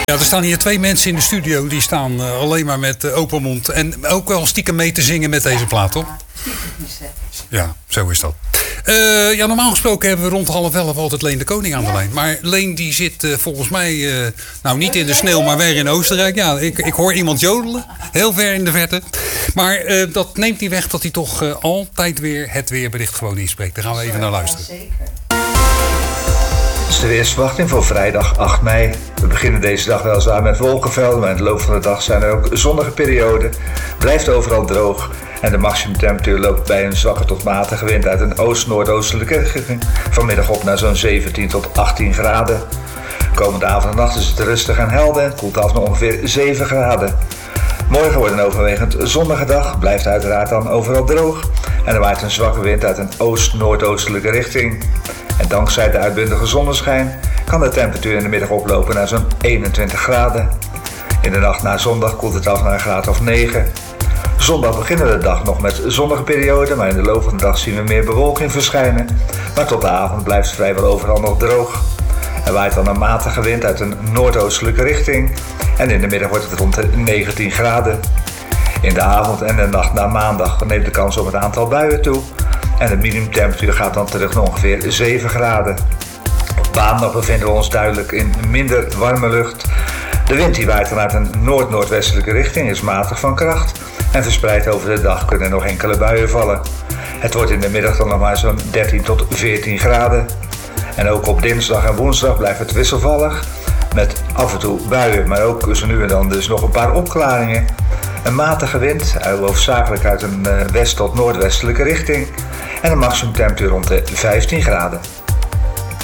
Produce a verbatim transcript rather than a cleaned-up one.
Ja, er staan hier twee mensen in de studio die staan uh, alleen maar met uh, open mond. En ook wel stiekem mee te zingen met deze plaat, toch? Ja, zo is dat. Uh, ja, normaal gesproken hebben we rond half elf altijd Leen de Koning aan de lijn. Maar Leen die zit uh, volgens mij, uh, nou niet in de sneeuw, maar weer in Oostenrijk. Ja, ik, ik hoor iemand jodelen, heel ver in de verte. Maar uh, dat neemt niet weg dat hij toch uh, altijd weer het weerbericht gewoon inspreekt. Daar gaan we even naar luisteren. Dit is de weersverwachting voor vrijdag acht mei. We beginnen deze dag weliswaar met wolkenvelden, maar in de loop van de dag zijn er ook zonnige perioden. Blijft overal droog en de maximumtemperatuur loopt bij een zwakke tot matige wind uit een oost-noordoostelijke richting vanmiddag op naar zo'n zeventien tot achttien graden. Komende avond en nacht is het rustig en helder en koelt af naar ongeveer zeven graden. Morgen wordt een overwegend zonnige dag, blijft uiteraard dan overal droog en er waait een zwakke wind uit een oost-noordoostelijke richting. En dankzij de uitbundige zonneschijn kan de temperatuur in de middag oplopen naar zo'n eenentwintig graden. In de nacht naar zondag koelt het af naar een graad of negen. Zondag beginnen we de dag nog met zonnige perioden, maar in de loop van de dag zien we meer bewolking verschijnen. Maar tot de avond blijft het vrijwel overal nog droog. Er waait dan een matige wind uit een noordoostelijke richting en in de middag wordt het rond de negentien graden. In de avond en de nacht naar maandag neemt de kans op het aantal buien toe en de minimumtemperatuur gaat dan terug naar ongeveer zeven graden. Op maandag bevinden we ons duidelijk in minder warme lucht. De wind die waait dan uit een noord-noordwestelijke richting is matig van kracht en verspreid over de dag kunnen nog enkele buien vallen. Het wordt in de middag dan nog maar zo'n dertien tot veertien graden. En ook op dinsdag en woensdag blijft het wisselvallig met af en toe buien, maar ook zo nu en dan dus nog een paar opklaringen. Een matige wind, hoofdzakelijk uit een west- tot noordwestelijke richting en een maximumtemperatuur rond de vijftien graden.